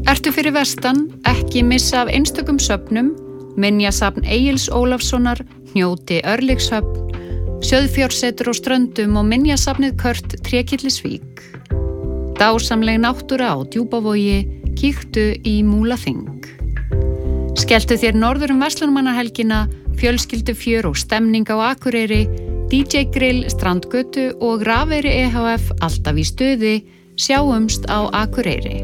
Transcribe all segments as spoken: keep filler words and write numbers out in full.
Ertu fyrir vestan, ekki missa af einstökum söfnum, minjasafn Egils Ólafssonar, Hnjóti Örlygshöfn, Sauðfjársetur og Ströndum og minjasafnið Kört Trékyllisvík. Dásamleg náttúra á Djúpavogi, kíktu í Múlaþing. Skelltu þér norður um verslunarmannahelgina, fjölskyldufjör og stemning á Akureyri, D J Grill, Strandgötu og Rafeyri E H F alltaf í stuði, sjáumst á Akureyri.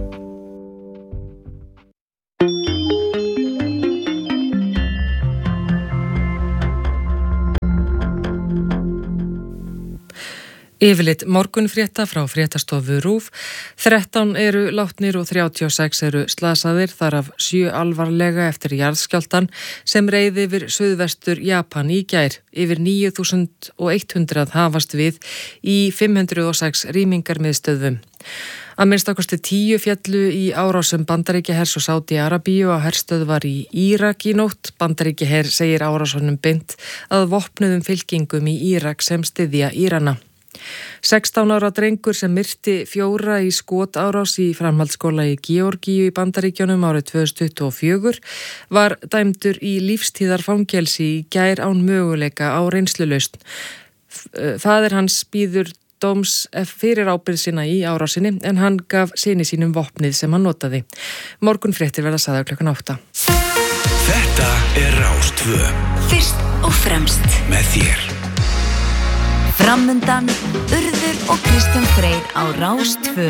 Yfirlit morgunfrétta frá fréttastofu RÚV. þrettán eru látnir og þrjátíu og sex eru slasaðir, þar af sjö alvarlega eftir jarðskjálftan sem reið yfir suðvestur Japan í gær. Yfir níu þúsund hundrað hafast við í fimm hundruð og sex rýmingarmiðstöðvum. Að minnstakosti tíu féllu í árásum Bandaríkjahers og Sádi-Arabíu á herstöðvar í Írak í nótt. Bandaríkjaher segir árásunum beint að vopnuðum fylkingum í Írak sem styðja Írana. sextán ára drengur sem myrti fjóra í skotárás í framhaldsskóla í Georgíu í Bandaríkjunum árið tvö þúsund tuttugu og fjögur var dæmdur í lífstíðarfangelsi í gær án möguleika á reynslulausn. Faðir hans bíður dóms fyrir ábyrgð sína í árásinni en hann gaf syni sínum vopnið sem hann notaði. Morgunfréttir verða sagðar klukkan átta. Þetta er Rás tvö. Fyrst og fremst með þér. Framundan, Urður og Kristján Freyr á Rás tvö.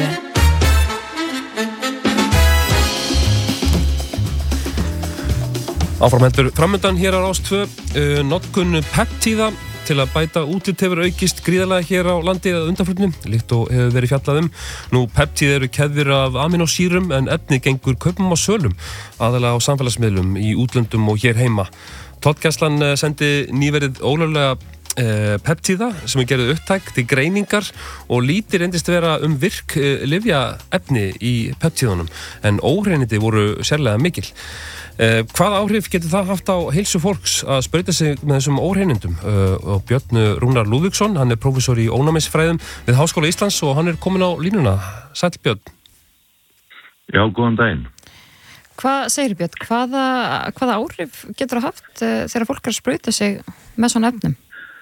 Áframheldur framundan hér á Rás tvö, uh, notkun peptíða til að bæta útlit hefur aukist gríðarlega hér á landi að undanförnum, líkt og hefur verið fjallað um. Nú, peptíð eru keðjur af aminosýrum en efnið gengur kaupum og sölum, aðalega á samfélagsmiðlum í útlöndum og hér heima. Tollgæslan sendi nýverið ólöglega Uh, peptíða sem er gerðið upptæk til greiningar og lítið reyndist vera um virk uh, lyfjaefni í peptíðunum en óhreinindi voru sérlega mikil. Uh, hvað áhrif getur það haft á heilsu fólks að sprauta sig með þessum óhreinindum? Uh, og Björn Rúnar Lúðvíksson, hann er prófessor í ónæmisfræðum við Háskóla Íslands og hann er komin á línuna. Sæll Björn. Já, góðan daginn. Hvað segir Björn? Hvaða, hvaða áhrif getur það haft uh, þegar fólk er að sprauta sig með svona efnum?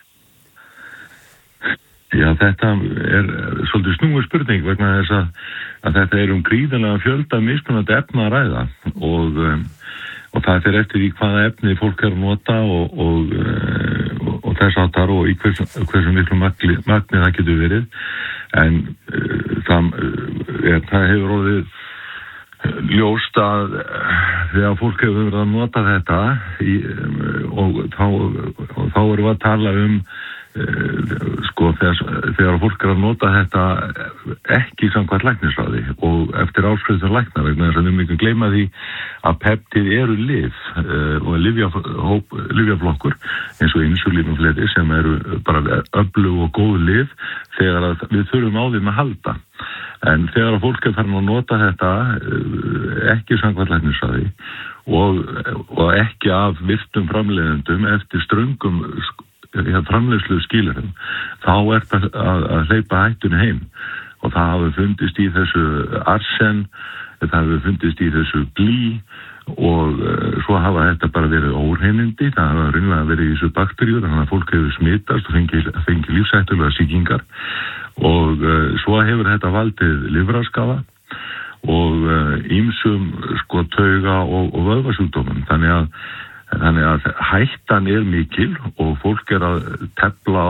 Já, þetta er svolítið snúið spurning vegna þess að, að þetta er um gríðarlega fjölda mismunandi efna að ræða og, um, og það er eftir því hvaða efni fólk er að nota og, og, og, og þess áttar og í hversu, hversu miklu magni, magni það getur verið en uh, það, er, það hefur orðið ljóst að þegar fólk hefur verið að nota þetta í, og, þá, og þá erum við að tala um sko þegar, þegar fólk er að nota þetta ekki samkvæmt læknisráði og eftir áskriftun lækna vegna þess að við myndum gleyma því að peptíð eru lyf uh, og lyfjahóp, lyfjaflokkur eins og insulín og fleiri sem eru bara öflug og góð lyf þegar að við þurfum á þeim að halda en þegar að fólk er farin að nota þetta uh, ekki samkvæmt læknisráði og, og ekki af virtum framleiðendum eftir ströngum framleiðslu skilurum, þá er það að, að hleypa hættunni heim og það hafi fundist í þessu arsen, það hafi fundist í þessu blý og uh, svo hafa þetta bara verið óhreinindi, það hafa reynilega verið í þessu bakteríur, þannig að fólk hefur smitast og fengið fengi lífshættulega sýkingar og uh, svo hefur þetta valdið lifrarskaða og ýmsum uh, sko tauga og, og vöðvasjúkdómum, þannig að Þannig að hættan er mikil og fólk er að tefla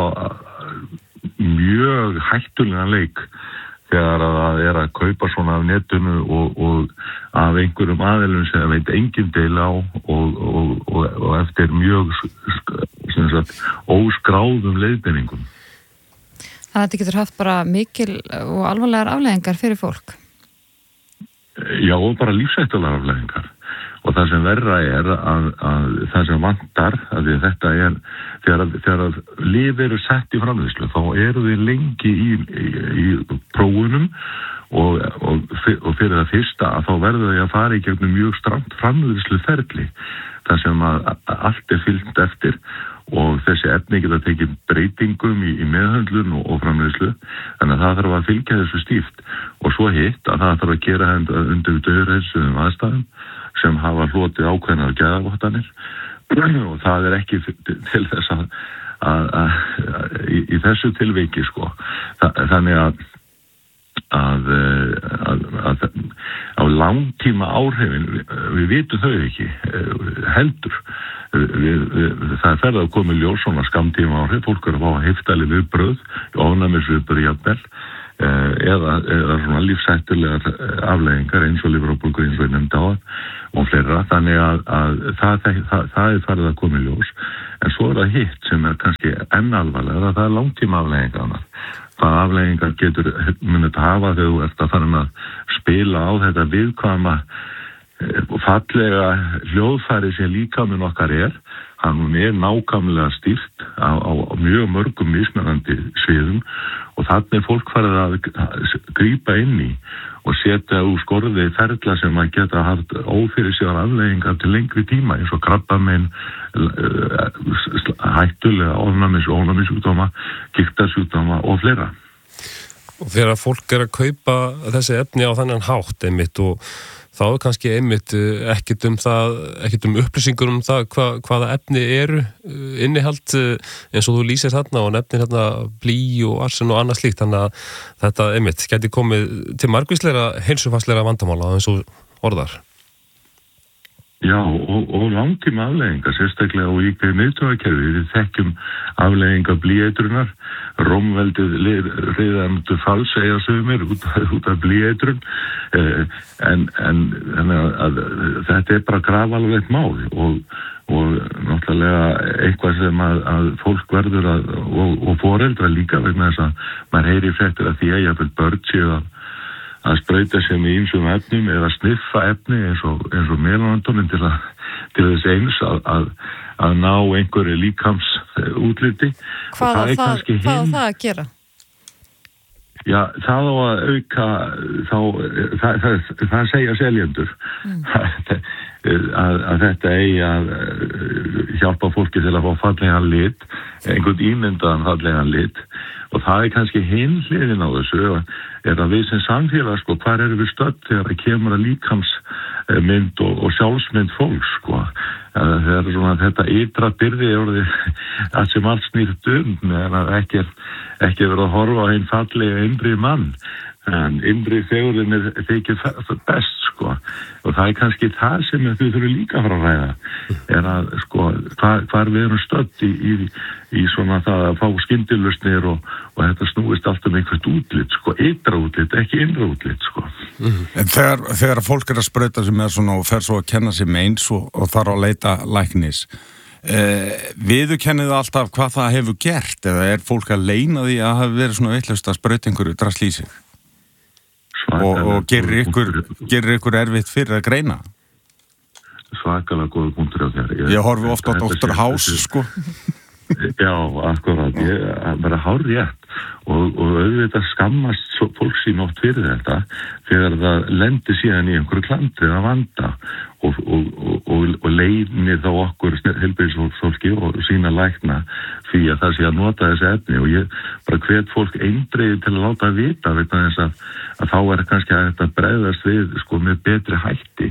mjög hættulegan leik þegar að það er að kaupa svona af netinu og, og af einhverjum aðilum sem veit engin deil á og, og, og, og eftir mjög sem sagt, óskráðum leiðbeiningum. Þannig að þetta getur haft bara mikil og alvarlegar afleiðingar fyrir fólk? Já, og bara lífshættulegar afleiðingar. Og það sem verra er að, að það sem vantar, að þetta er, þegar, þegar að lyf eru sett í framleiðslu, þá eru þið lengi í, í, í prófunum og, og og fyrir það fyrsta að þá verður þau að fara í gegnum mjög strangt framleiðslu ferli þar sem að allt er fylgt eftir og þessi efni geta tekið breytingum í, í meðhöndlun og, og framleiðslu, þannig að það þarf að fylgja þessu stíft og svo hitt að það þarf að gera þetta undir dauðræðsum aðstæðum sem hafa hlotið ákveðnar gæðavottanir og það er ekki til þess að, að, að, að í, í þessu tilviki sko, Þa, þannig að Að, að, að á langtíma áhrifin við, við vitum þau ekki heldur við, við, það er ferð að koma í ljós svona skamtíma áhrif, fólk er að fá heiftæli viðbröð, ofnæmisviðbröð jafnvel eða, eða svona lífshættulegar afleiðingar eins og lifrarbólgu eins og ég nefndi á og fleira, þannig að, að það, það, það er ferð að koma í ljós en svo er það hitt sem er kannski enn alvarlega, það er langtíma afleiðingar hvað afleiðingar getur munið að hafa þegar þú ert að fara að spila á þetta viðkvæma fallega hljóðfæri sem líkaminn okkar er, hann er nákvæmlega stýrt á, á, á mjög mörgum mismunandi sviðum og þannig er fólk farið að grípa inn í og setja úr skorði ferla sem að geta haft ófyrirsjáðar afleiðingar til lengri tíma eins og krabbamein, hættulega ofnæmis og ónæmissjúkdóma, gigtarsjúkdóma og fleira. Og þegar fólk er að kaupa þessi efni á þannig hátt einmitt og þá er kannski einmitt ekkert um það, ekkert um upplýsingur um það hva, hvaða efni eru innihald eins og þú lýsir þarna og nefnir þarna blý og arsen og annað slíkt, þannig að þetta einmitt geti komið til margvísleira heilsufarsleira vandamála eins og orðar. Já, og, og langtíma afleiðingar, sérstaklega og í miðtaugakerfi. Við þekkjum afleiðingar blýeitrunar, Rómveldið riðandu fals eiga sumir út, út af blýeitrun, eh, en, en, en að, að, þetta er bara grafalvarlegt mál og, og náttúrulega eitthvað sem að, að fólk verður að, og, og foreldra líka vegna þess að maður heyri fréttir að því að jafnvel börn séu að að sprauta sig með ýmsum efnum eða sniffa efni eins og, eins og melanónin til, til þess eins að, að, að ná einhverju líkams útliti. Hvað á það, hin... það, það að gera? Já, það á að auka, þá, það, það, það segja seljendur mm. að, að þetta eigi að hjálpa fólki til að fá fallegan lit, einhvern ímyndaðan fallegan lit og það er kannski hinn hliðin á þessu er að við sem samfélag sko, hvar erum við stödd þegar það kemur að líkamsmynd og, og sjálfsmynd fólks sko, þegar svona þetta ytra byrði orðið allt sem allt snýrt um en að ekki er ekki verið að horfa á einn fallega innri mann en innri þegurinn er þykir best sko og það er kannski það sem við þurfum líka að fara að ræða er að sko hvar, hvar við erum stödd í, í, í svona það að fá skyndilausnir og, og þetta snúist allt um einhvert útlit sko, ytra útlit, ekki innra útlit sko. Mm. En þegar, þegar fólk er að sprauta sig með svona og fer svo að kenna sig með eins og, og þarf að leita læknis Eh, viðurkennið alltaf hvað það hefur gert eða er fólk að leina því að hafa verið svona vitlaust að sprauta einhverju drasl í sig og, og gerir ykkur, gerir ykkur erfitt fyrir að greina? Svakalega góða punktur á þér. Ég, ég horfi ofta á doktor House sko. Já, akkurat, ég bara hárði rétt og, og auðvitað skammast fólk sín oft fyrir þetta þegar það lendir síðan í einhverju klandi að vanda og, og, og, og leynir þá okkur heilbrigðisfólki og sína lækna því að það sé að nota þessi efni og ég bara hvet fólk eindregið til að láta vita vegna þess að, að þá er kannski að þetta bregðast við sko með betri hætti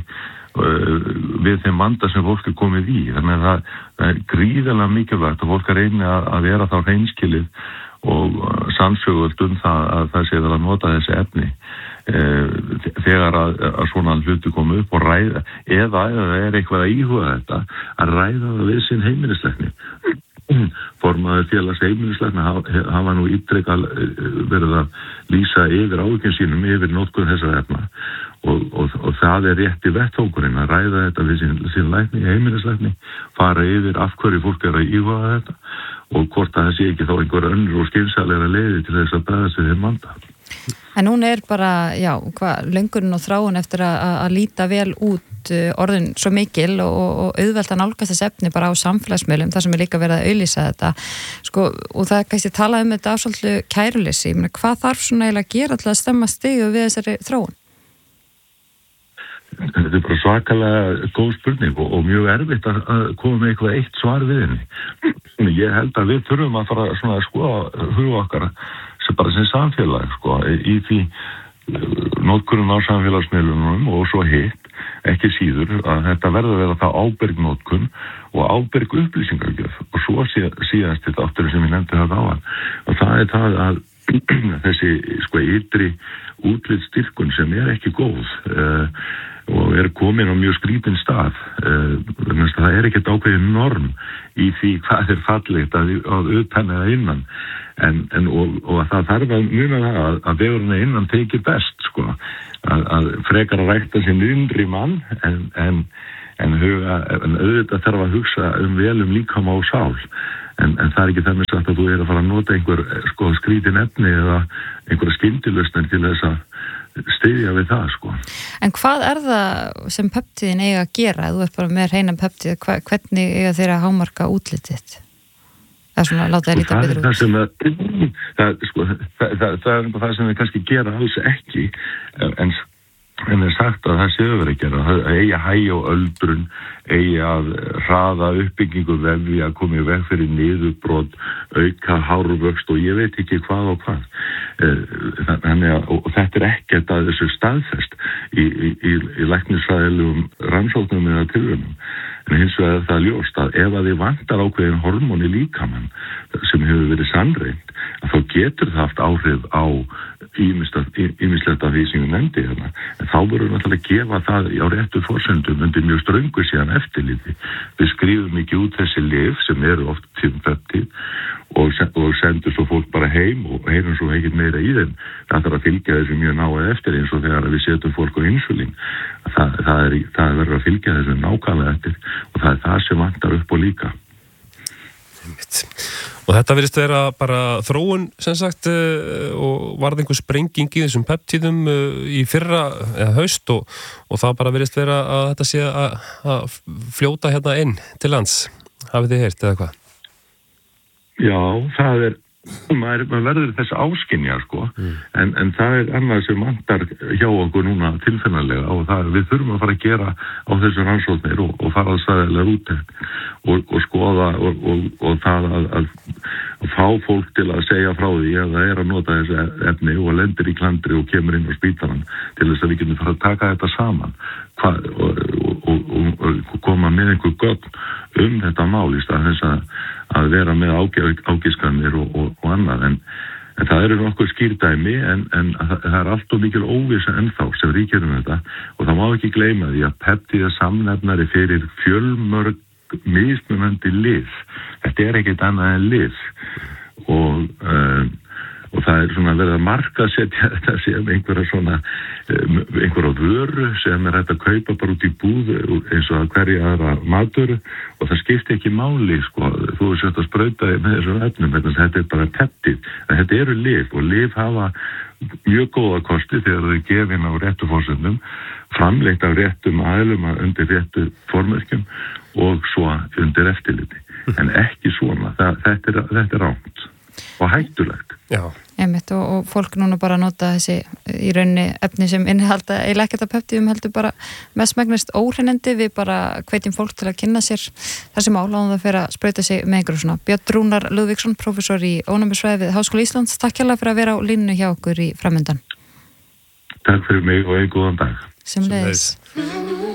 við þeim vanda sem fólk er komið í þannig að það, það er gríðarlega mikilvægt og fólk er einnig að, að vera þá hreinskilið og sannsögult um það að það sé að nota þessi efni e, þegar að, að svona hluti komu upp og ræða eða eða er eitthvað að íhuga þetta að ræða það við sinn heimilislækni formaður félags heimilislækna hafa, hafa nú ítrekað verið að lýsa yfir áhyggjum sínum yfir notkun þessara efna og, og, og það er rétt í vettfókurinn að ræða þetta við sín, sín lækni, heimilislækni fara yfir af hverju fólk er að íhuga þetta og hvort að það sé ekki þá einhver önnur og skynsamlega leiði til þess að bregðast við þeim vanda. En hún er bara, já, hvað, löngurinn og þráin eftir að, að líta vel út orðin svo mikil og, og auðvelt að nálgast þess efni bara á samfélagsmiðlum þar sem er líka verið að auglýsa þetta sko, og það er kannski talað um þetta afsvöldu kæruleysi, ég meina, hvað þarf svona eiginlega að gera til að stemma stigu við þessari þróun? þetta er bara svakalega góð spurning og, og mjög erfitt að, að koma með eitthvað eitt svar við henni. Ég held að við þurfum að fara svona að skoða hug okkar sem bara sem samfélag sko, í því notkun á samfélagsmiðlunum og svo hitt, ekki síður að þetta verður að vera það ábyrg notkun og ábyrg upplýsingargjöf og svo síðast þetta áttur sem ég nefndi það áðan og það er það að þessi sko ytri útlitsstyrkun sem er ekki góð uh, og er komin á mjög skrítinn stað uh, það er ekkert ákveðin norm í því hvað er fallegt að, að utan eða innan en, en, og, og það þarf að muna það að, að vegurinn innan tekir best sko, að, að frekar að rækta sinn innri mann en, en, en, huga, en auðvitað þarf að hugsa um vel um líkama og sál En, en það er ekki þannig sagt að þú er að fara að nota einhver sko, skrítin efni eða einhverja skyndilausnir til þess að styðja við það. Sko. En hvað er það sem peptíðin eiga að gera? Þú ert bara með hreinan peptíð, hvernig eiga þeir að hámarka útlitið? Það er svona að láta það líta betur út. Það, sem að, það, sko, það, það, það er það sem við kannski gera alls ekki en En er sagt að það séu verið að gera, það eigi að hægja á öldrun, eigi að hraða uppbyggingu vefji, að koma í veg fyrir niðurbrot, auka hárvöxt og ég veit ekki hvað og hvað. Þannig að og þetta er ekkert að þessu staðfest í, í, í, í læknisfræðilegum rannsóknum eða tilraunum. En hins vegar er það ljóst að ef að þið vantar ákveðin hormón í líkamann sem hefur verið sannreynd, að þá getur það haft áhrif á ýmislegt af því sem við nefndi hérna. En þá verður náttúrulega að gefa það á réttu forsendum undir mjög ströngu síðan eftirliti. Við skrifum ekki út þessi lyf sem eru oft tímpeptíð og, og sendur svo fólk bara heim og heyrum svo ekkert meira í þeim. Það þarf að fylgja þessu mjög náið eftir eins og þegar við setjum fólk á insulín. Það, það, er, það verður að fylgja þessu nákvæmlega eftir og það er það sem vantar upp og líka. Og þetta virðist vera bara þróun sem sagt og varð einhver sprenging í þessum peptíðum í fyrra eða haust og, og það bara virðist vera að þetta sé að, að fljóta hérna inn til lands. Hafið þið heyrt eða hvað? Já, það er maður, maður verður þess áskynja sko mm. en, en það er annað sem vantar hjá okkur núna tilfinnanlega og það, við þurfum að fara að gera á þessu rannsóknir og, og fara að staðilega út og, og skoða og, og, og það að, að, að fá fólk til að segja frá því að það er að nota þessu efni og lendir í klandri og kemur inn á spítalann til þess að við getum fara að taka þetta saman Hva, og, og, og, og koma með einhver gögn um þetta mál í stað þess að að vera með ágiskanir og, og, og annað en, en það eru nokkuð skýrdæmi en, en það, það er allt og mikil óvissa ennþá sem ríkir um þetta og það má ekki gleyma því að peptíða samnefnari fyrir fjölmörg mismunandi lyf. Þetta er ekkert annað en lyf og um, og það er svona verið að markaðsetja þetta sem einhverja svona einhverja vöru sem er hægt að kaupa bara út í búð eins og að hverja aðra matvöru og það skiptir ekki máli sko, þú er sett að sprauta með þessum efnum, þetta er bara peptíð, en þetta eru lyf og lyf hafa mjög góða kosti þegar þau gefin á réttu forsendum, framleitt af réttum aðlum undir réttu formerkjum og svo undir eftirliti, en ekki svona, það, þetta er, þetta er rámt og hættulegt. Já. Einmitt, og, og fólk núna bara nota þessi í rauninni efni sem innihalda eiginlega ekkert af peptíðum heldur bara mest megnast óhreinindi við bara hvetjum fólk til að kynna sér þessi mál og það fyrir að sprauta sig með einhverju svona. Björn Rúnar Lúðvíksson, prófessor í ónæmisfræði við Háskóla Íslands, takk hérlega fyrir að vera á línunni hjá okkur í framöndan. Takk fyrir mig og einn góðan dag. Sem leiðis.